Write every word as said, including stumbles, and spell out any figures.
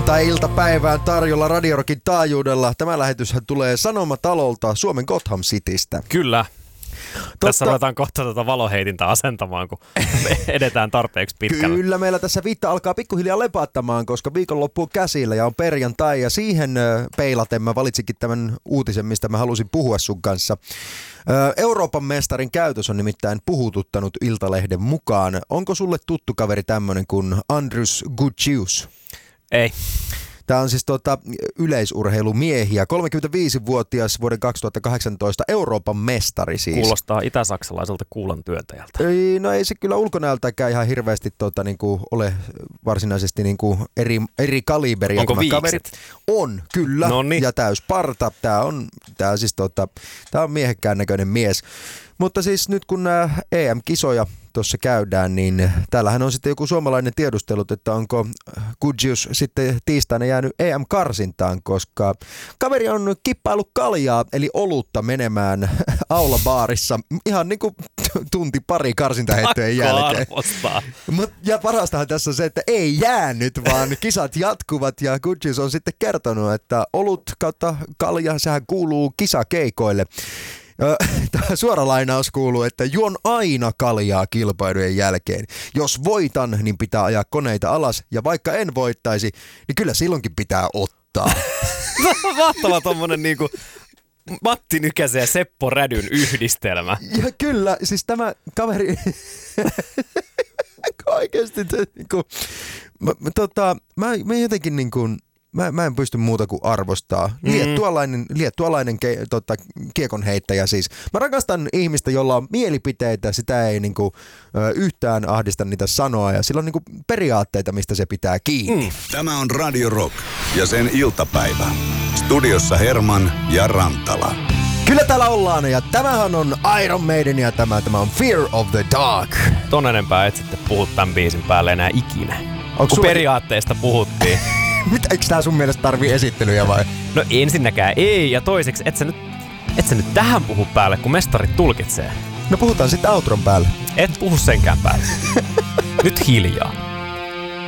Perjantai-iltapäivään tarjolla Radio Rockin taajuudella. Tämä lähetyshän tulee Sanomatalolta, Suomen Gotham Citystä. Kyllä. Totta. Tässä ruvetaan kohta tätä valoheitintä asentamaan, kun edetään tarpeeksi pitkällä. Kyllä, meillä tässä viitta alkaa pikkuhiljaa lepattamaan, koska viikonloppu on käsillä ja on perjantai. Ja siihen peilaten mä valitsinkin tämän uutisen, mistä mä halusin puhua sun kanssa. Euroopan mestarin käytös on nimittäin puhututtanut Iltalehden mukaan. Onko sulle tuttu kaveri tämmönen kuin Andrus Gucius? Ei. Tämä on siis tuota, yleisurheilumiehiä, kolmekymmentäviisivuotias vuoden kaksituhattakahdeksantoista Euroopan mestari siis. Kuulostaa itä-saksalaiselta kuulan työntäjältä. Ei, no ei se kyllä ulkonäöltäkään ihan hirveästi tuota, niinku, ole varsinaisesti niinku, eri, eri kaliberia. Onko viikset? On, kyllä. Noniin. Ja täysparta. Tämä on, tää siis, tuota, tää on miehekkään näköinen mies. Mutta siis nyt kun nämä E M-kisoja tuossa käydään, niin täällähän on sitten joku suomalainen tiedustelut, että onko Gucius sitten tiistaina jäänyt E M-karsintaan, koska kaveri on kippailu kaljaa, eli olutta menemään aulabaarissa ihan niin kuin tunti pari karsintaheittojen jälkeen. Mut, ja parastahan tässä on se, että ei jäänyt, vaan kisat jatkuvat ja Gucius on sitten kertonut, että olut kautta kalja, sehän kuuluu kisakeikoille. Tämä suora lainaus kuuluu, että juon aina kaljaa kilpailujen jälkeen. Jos voitan, niin pitää ajaa koneita alas, ja vaikka en voittaisi, niin kyllä silloinkin pitää ottaa. Mahtava tommonen niinku Matti Nykäsen ja Seppo Rädyn yhdistelmä. Ja kyllä, siis tämä kaveri oikeasti, niinku, mä, tota, mä, mä jotenkin niinku Mä, mä en pysty muuta kuin arvostaa. Liettualainen, liettualainen ke, tota, kiekonheittäjä siis. Mä rakastan ihmistä, jolla on mielipiteitä, sitä ei niinku, ö, yhtään ahdista niitä sanoa ja sillä on niinku periaatteita, mistä se pitää kiinni. Mm. Tämä on Radio Rock ja sen iltapäivä. Studiossa Herman ja Rantala. Kyllä täällä ollaan ja tämähän on Iron Maiden ja tämä, tämä on Fear of the Dark. Ton enempää et sitten puhu tämän biisin päälle enää ikinä. Onko kun sulla... periaatteesta puhuttiin. Mitä, eikö tää sun mielestä tarvii esittelyjä vai? No ensinnäkään ei, ja toiseksi et sä nyt, et sä nyt tähän puhu päälle, kun mestarit tulkitsee. No puhutaan sitten outron päälle. Et puhu senkään päälle. Nyt hiljaa.